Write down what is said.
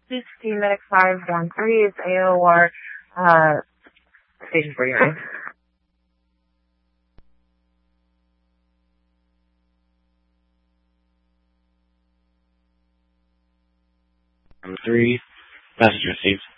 60 Medic 513 is AOR, Station 49. 3, message received.